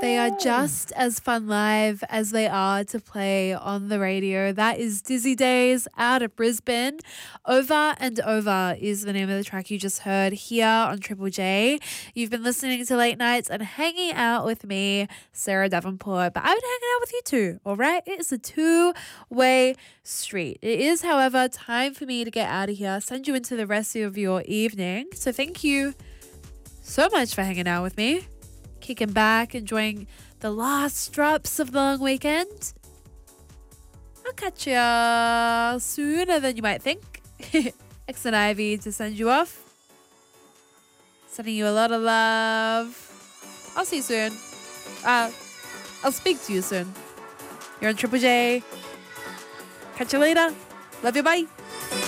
They are just as fun live as they are to play on the radio. That is Dizzy Days out of Brisbane. Over and Over is the name of the track you just heard here on Triple J. You've been listening to Late Nights and hanging out with me, Sarah Davenport. But I've been hanging out with you too, all right? It's a two-way street. It is, however, time for me to get out of here, send you into the rest of your evening. So thank you so much for hanging out with me. Kicking back, enjoying the last drops of the long weekend. I'll catch ya sooner than you might think. X and Ivy to send you off. Sending you a lot of love. I'll see you soon. I'll speak to you soon. You're on Triple J. Catch you later. Love you, bye.